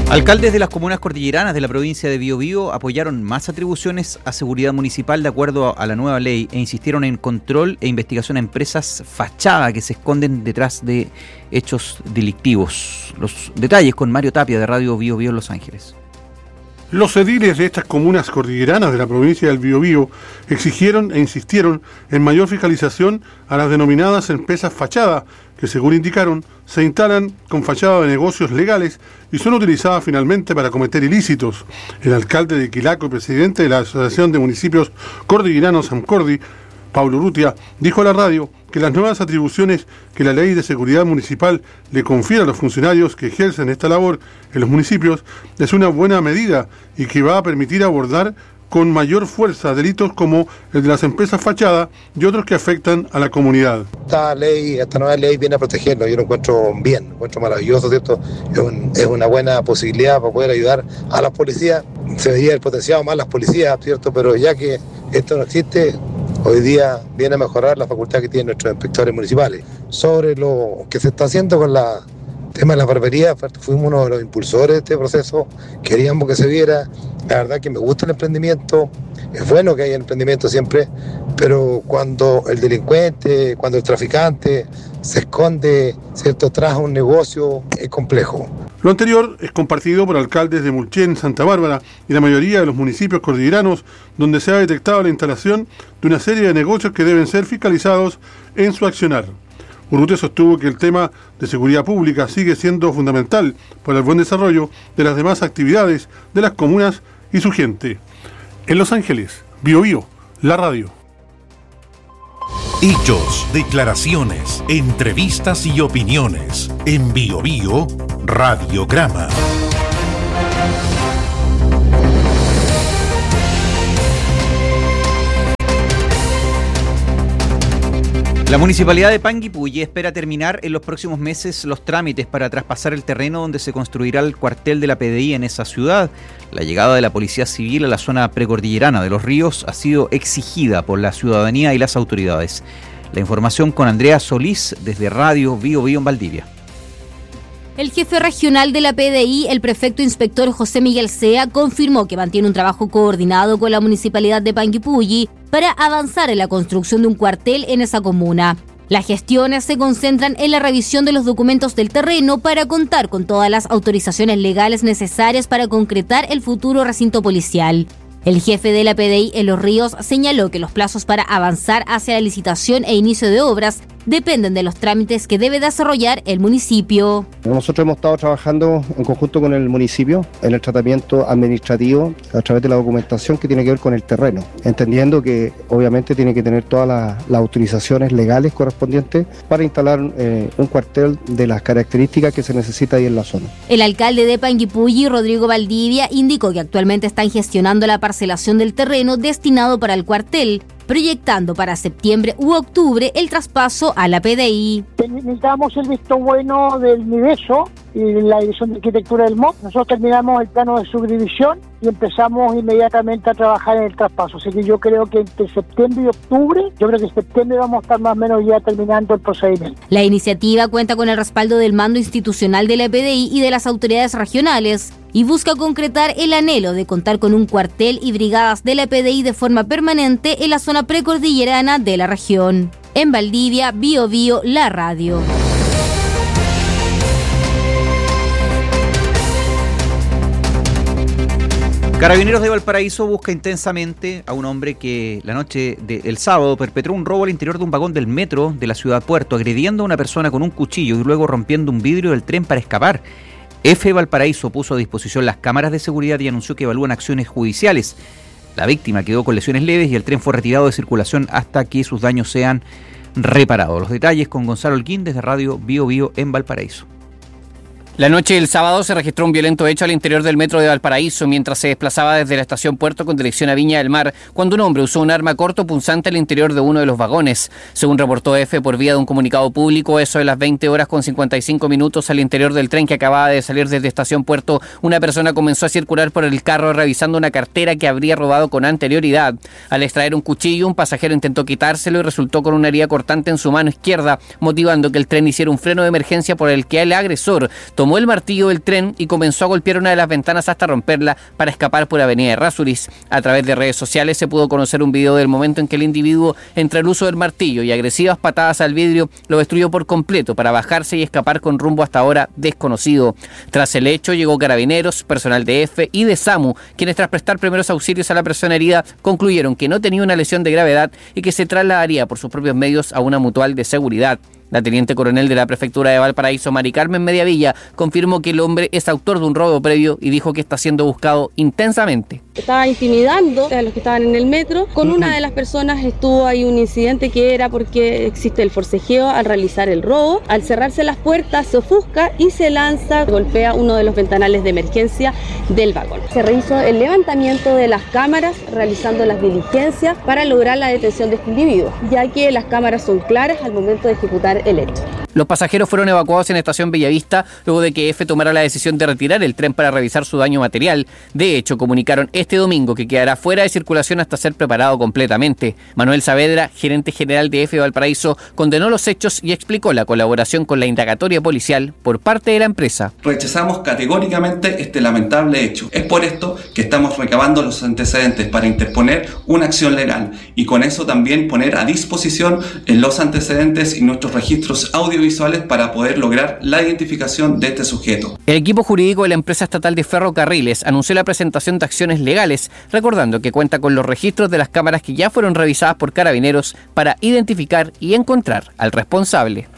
Speaker 9: Alcaldes de las comunas cordilleranas de la provincia de Biobío apoyaron más atribuciones a seguridad municipal de acuerdo a la nueva ley e insistieron en control e investigación a empresas fachada que se esconden detrás de hechos delictivos. Los detalles con Mario Tapia de Radio Biobío Los Ángeles.
Speaker 22: Los ediles de estas comunas cordilleranas de la provincia del Biobío exigieron e insistieron en mayor fiscalización a las denominadas empresas fachada, que según indicaron, se instalan con fachada de negocios legales y son utilizadas finalmente para cometer ilícitos. El alcalde de Quilaco y presidente de la Asociación de Municipios Cordilleranos AMCORDI, Pablo Urrutia, dijo a la radio que las nuevas atribuciones que la Ley de Seguridad Municipal le confiere a los funcionarios que ejercen esta labor en los municipios es una buena medida y que va a permitir abordar con mayor fuerza delitos como el de las empresas fachadas y otros que afectan a la comunidad.
Speaker 2: Esta nueva ley viene a protegerlo, yo lo encuentro bien, lo encuentro maravilloso, ¿cierto? Es una buena posibilidad para poder ayudar a las policías. Se veía el potenciado más las policías, ¿cierto? Pero ya que esto no existe, hoy día viene a mejorar la facultad que tienen nuestros inspectores municipales. Sobre lo que se está haciendo con el tema de la barbería, fuimos uno de los impulsores de este proceso, queríamos que se viera. La verdad que me gusta el emprendimiento, es bueno que haya emprendimiento siempre, pero cuando el delincuente, cuando el traficante se esconde, ¿cierto?, tras un negocio, es complejo.
Speaker 22: Lo anterior es compartido por alcaldes de Mulchen, Santa Bárbara y la mayoría de los municipios cordilleranos, donde se ha detectado la instalación de una serie de negocios que deben ser fiscalizados en su accionar. Urrutia sostuvo que el tema de seguridad pública sigue siendo fundamental para el buen desarrollo de las demás actividades de las comunas y su gente. En Los Ángeles, Biobío, la radio.
Speaker 12: Hechos, declaraciones, entrevistas y opiniones. En Biobío, Radiograma.
Speaker 9: La Municipalidad de Panguipulli espera terminar en los próximos meses los trámites para traspasar el terreno donde se construirá el cuartel de la PDI en esa ciudad. La llegada de la Policía Civil a la zona precordillerana de Los Ríos ha sido exigida por la ciudadanía y las autoridades. La información con Andrea Solís desde Radio Biobío en Valdivia.
Speaker 3: El jefe regional de la PDI, el prefecto inspector José Miguel Sea, confirmó que mantiene un trabajo coordinado con la Municipalidad de Panguipulli para avanzar en la construcción de un cuartel en esa comuna. Las gestiones se concentran en la revisión de los documentos del terreno para contar con todas las autorizaciones legales necesarias para concretar el futuro recinto policial. El jefe de la PDI en Los Ríos señaló que los plazos para avanzar hacia la licitación e inicio de obras dependen de los trámites que debe desarrollar el municipio.
Speaker 6: Nosotros hemos estado trabajando en conjunto con el municipio en el tratamiento administrativo a través de la documentación que tiene que ver con el terreno, entendiendo que obviamente tiene que tener todas las autorizaciones legales correspondientes para instalar un cuartel de las características que se necesita ahí en la zona.
Speaker 3: El alcalde de Panguipulli, Rodrigo Valdivia, indicó que actualmente están gestionando la parcelación del terreno destinado para el cuartel, proyectando para septiembre u octubre el traspaso a la PDI.
Speaker 7: Necesitamos el visto bueno del MIDESO y la Dirección de Arquitectura del MOP. Nosotros terminamos el plano de subdivisión y empezamos inmediatamente a trabajar en el traspaso. Así que yo creo que entre septiembre y octubre, yo creo que en septiembre vamos a estar más o menos ya terminando el procedimiento.
Speaker 3: La iniciativa cuenta con el respaldo del mando institucional de la PDI y de las autoridades regionales y busca concretar el anhelo de contar con un cuartel y brigadas de la PDI de forma permanente en la zona precordillerana de la región. En Valdivia, Biobío, la radio.
Speaker 9: Carabineros de Valparaíso busca intensamente a un hombre que la noche del sábado perpetró un robo al interior de un vagón del metro de la ciudad Puerto, agrediendo a una persona con un cuchillo y luego rompiendo un vidrio del tren para escapar. F. Valparaíso puso a disposición las cámaras de seguridad y anunció que evalúan acciones judiciales. La víctima quedó con lesiones leves y el tren fue retirado de circulación hasta que sus daños sean reparados. Los detalles con Gonzalo Holguín desde Radio Biobío en Valparaíso.
Speaker 8: La noche del sábado se registró un violento hecho al interior del metro de Valparaíso mientras se desplazaba desde la estación Puerto con dirección a Viña del Mar, cuando un hombre usó un arma corto punzante al interior de uno de los vagones. Según reportó F por vía de un comunicado público, eso de las 20 horas con 55 minutos al interior del tren que acababa de salir desde estación Puerto, una persona comenzó a circular por el carro revisando una cartera que habría robado con anterioridad. Al extraer un cuchillo, un pasajero intentó quitárselo y resultó con una herida cortante en su mano izquierda, motivando que el tren hiciera un freno de emergencia por el que el agresor tomó tomó el martillo del tren y comenzó a golpear una de las ventanas hasta romperla para escapar por Avenida Errázuriz. A través de redes sociales se pudo conocer un video del momento en que el individuo, entre el uso del martillo y agresivas patadas al vidrio, lo destruyó por completo para bajarse y escapar con rumbo hasta ahora desconocido. Tras el hecho llegó Carabineros, personal de EFE y de SAMU, quienes tras prestar primeros auxilios a la persona herida concluyeron que no tenía una lesión de gravedad y que se trasladaría por sus propios medios a una mutual de seguridad. La teniente coronel de la prefectura de Valparaíso, Mari Carmen Mediavilla, confirmó que el hombre es autor de un robo previo y dijo que está siendo buscado intensamente.
Speaker 4: Estaba intimidando a los que estaban en el metro. Con una de las personas estuvo ahí un incidente que era porque existe el forcejeo al realizar el robo. Al cerrarse las puertas se ofusca y se lanza, golpea uno de los ventanales de emergencia del vagón. Se realizó el levantamiento de las cámaras, realizando las diligencias para lograr la detención de este individuo, ya que las cámaras son claras al momento de ejecutar el hecho.
Speaker 8: Los pasajeros fueron evacuados en Estación Bellavista luego de que EFE tomara la decisión de retirar el tren para revisar su daño material. De hecho, comunicaron este domingo que quedará fuera de circulación hasta ser preparado completamente. Manuel Saavedra, gerente general de EFE Valparaíso, condenó los hechos y explicó la colaboración con la indagatoria policial por parte de la empresa.
Speaker 10: Rechazamos categóricamente este lamentable hecho. Es por esto que estamos recabando los antecedentes para interponer una acción legal y con eso también poner a disposición los antecedentes y nuestros registros audiovisuales para poder lograr la identificación de este sujeto.
Speaker 8: El equipo jurídico de la empresa estatal de ferrocarriles anunció la presentación de acciones legales, recordando que cuenta con los registros de las cámaras que ya fueron revisadas por Carabineros para identificar y encontrar al responsable.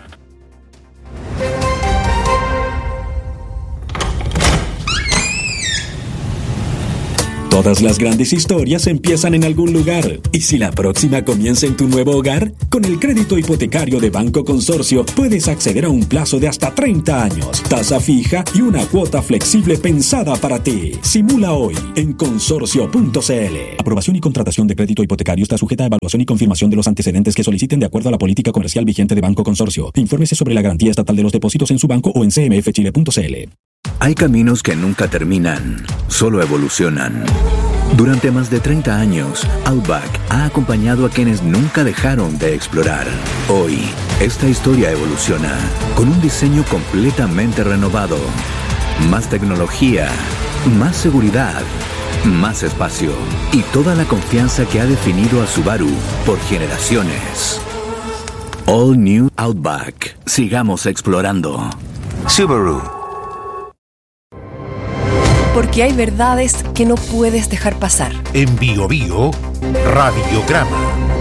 Speaker 11: Todas las grandes historias empiezan en algún lugar. ¿Y si la próxima comienza en tu nuevo hogar? Con el crédito hipotecario de Banco Consorcio puedes acceder a un plazo de hasta 30 años, tasa fija y una cuota flexible pensada para ti. Simula hoy en consorcio.cl. Aprobación y contratación de crédito hipotecario está sujeta a evaluación y confirmación de los antecedentes que soliciten de acuerdo a la política comercial vigente de Banco Consorcio. Infórmese sobre la garantía estatal de los depósitos en su banco o en cmfchile.cl.
Speaker 13: Hay caminos que nunca terminan, solo evolucionan. Durante más de 30 años, Outback ha acompañado a quienes nunca dejaron de explorar. Hoy, esta historia evoluciona con un diseño completamente renovado. Más tecnología, más seguridad, más espacio y toda la confianza que ha definido a Subaru por generaciones. All New Outback. Sigamos explorando. Subaru.
Speaker 1: Porque hay verdades que no puedes dejar pasar.
Speaker 12: En Bio Bio, Radiograma.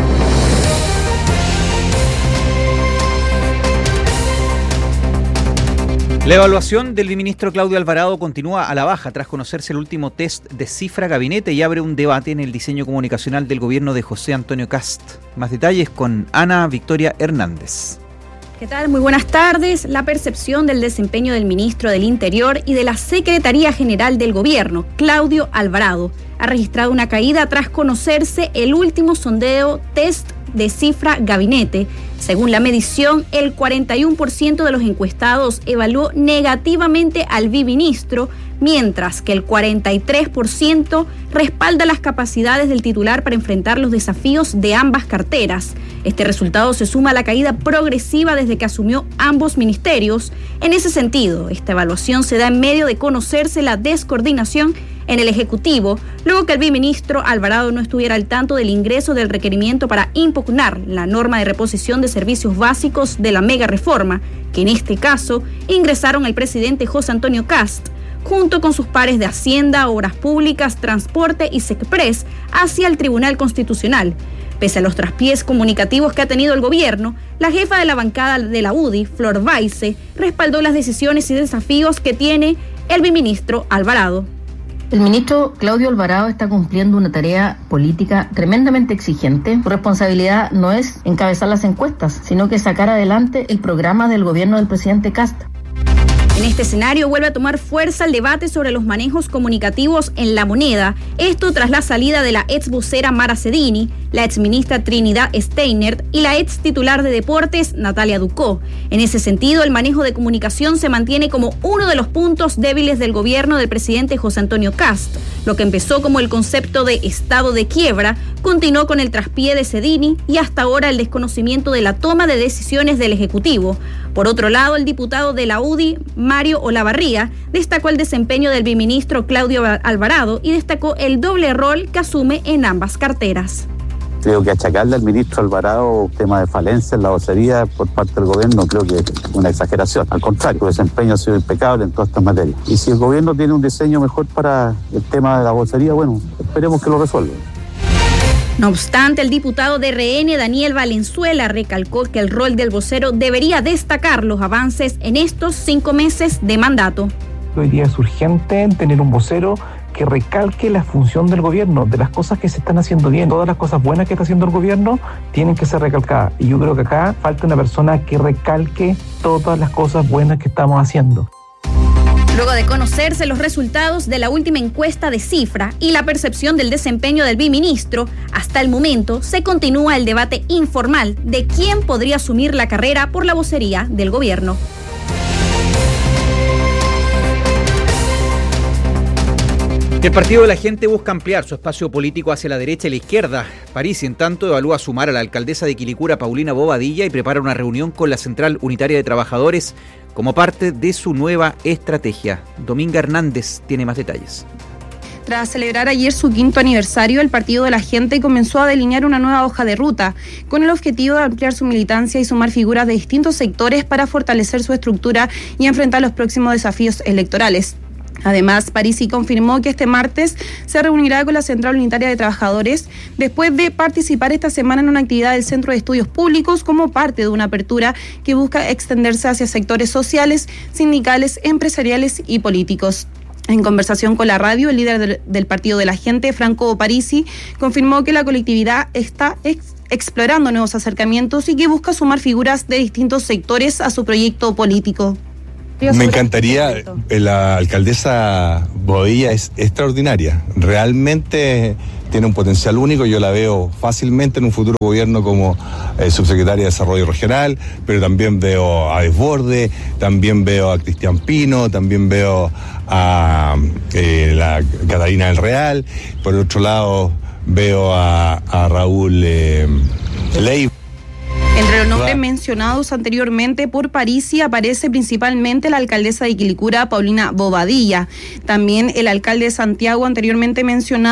Speaker 9: La evaluación del ministro Claudio Alvarado continúa a la baja tras conocerse el último test de cifra gabinete y abre un debate en el diseño comunicacional del gobierno de José Antonio Kast. Más detalles con Ana Victoria Hernández.
Speaker 16: ¿Qué tal? Muy buenas tardes. La percepción del desempeño del ministro del Interior y de la Secretaría General del Gobierno, Claudio Alvarado, ha registrado una caída tras conocerse el último sondeo test de cifra gabinete. Según la medición, el 41% de los encuestados evaluó negativamente al biministro, mientras que el 43% respalda las capacidades del titular para enfrentar los desafíos de ambas carteras. Este resultado se suma a la caída progresiva desde que asumió ambos ministerios. En ese sentido, esta evaluación se da en medio de conocerse la descoordinación en el Ejecutivo, luego que el biministro Alvarado no estuviera al tanto del ingreso del requerimiento para impugnar la norma de reposición de servicios básicos de la mega reforma, que en este caso ingresaron el presidente José Antonio Kast, junto con sus pares de Hacienda, Obras Públicas, Transporte y SECPRES, hacia el Tribunal Constitucional. Pese a los traspiés comunicativos que ha tenido el gobierno, la jefa de la bancada de la UDI, Flor Baise, respaldó las decisiones y desafíos que tiene el biministro Alvarado.
Speaker 25: El ministro Claudio Alvarado está cumpliendo una tarea política tremendamente exigente. Su responsabilidad no es encabezar las encuestas, sino que sacar adelante el programa del gobierno del presidente Kast.
Speaker 16: En este escenario vuelve a tomar fuerza el debate sobre los manejos comunicativos en La Moneda. Esto tras la salida de la ex vocera Mara Cedini, la ex ministra Trinidad Steinert y la ex titular de Deportes Natalia Ducó. En ese sentido, el manejo de comunicación se mantiene como uno de los puntos débiles del gobierno del presidente José Antonio Kast. Lo que empezó como el concepto de estado de quiebra continuó con el traspié de Cedini y hasta ahora el desconocimiento de la toma de decisiones del Ejecutivo. Por otro lado, el diputado de la UDI, Mario Olavarría, destacó el desempeño del viceministro Claudio Alvarado y destacó el doble rol que asume en ambas carteras.
Speaker 14: Creo que achacarle al ministro Alvarado tema de falencia en la vocería por parte del gobierno, creo que es una exageración. Al contrario, su desempeño ha sido impecable en todas estas materias. Y si el gobierno tiene un diseño mejor para el tema de la vocería, bueno, esperemos que lo resuelva.
Speaker 16: No obstante, el diputado de RN, Daniel Valenzuela, recalcó que el rol del vocero debería destacar los avances en estos 5 meses de mandato.
Speaker 15: Hoy día es urgente tener un vocero que recalque la función del gobierno, de las cosas que se están haciendo bien. Todas las cosas buenas que está haciendo el gobierno tienen que ser recalcadas. Y yo creo que acá falta una persona que recalque todas las cosas buenas que estamos haciendo.
Speaker 16: Luego de conocerse los resultados de la última encuesta de Cifra y la percepción del desempeño del viceministro, hasta el momento se continúa el debate informal de quién podría asumir la carrera por la vocería del gobierno.
Speaker 9: El Partido de la Gente busca ampliar su espacio político hacia la derecha y la izquierda. Parisi, en tanto, evalúa sumar a la alcaldesa de Quilicura, Paulina Bobadilla, y prepara una reunión con la Central Unitaria de Trabajadores como parte de su nueva estrategia. Dominga Hernández tiene más detalles.
Speaker 17: Tras celebrar ayer su 5º aniversario, el Partido de la Gente comenzó a delinear una nueva hoja de ruta, con el objetivo de ampliar su militancia y sumar figuras de distintos sectores para fortalecer su estructura y enfrentar los próximos desafíos electorales. Además, Parisi confirmó que este martes se reunirá con la Central Unitaria de Trabajadores después de participar esta semana en una actividad del Centro de Estudios Públicos como parte de una apertura que busca extenderse hacia sectores sociales, sindicales, empresariales y políticos. En conversación con la radio, el líder del Partido de la Gente, Franco Parisi, confirmó que la colectividad está explorando nuevos acercamientos y que busca sumar figuras de distintos sectores a su proyecto político.
Speaker 18: Me encantaría, la alcaldesa Bobadilla es extraordinaria, realmente tiene un potencial único, yo la veo fácilmente en un futuro gobierno como subsecretaria de Desarrollo Regional, pero también veo a Desborde, también veo a Cristian Pino, también veo a la Catalina del Real, por el otro lado veo a Raúl Ley.
Speaker 17: Entre los nombres mencionados anteriormente por Parisi aparece principalmente la alcaldesa de Quilicura, Paulina Bobadilla. También el alcalde de Santiago, anteriormente mencionado,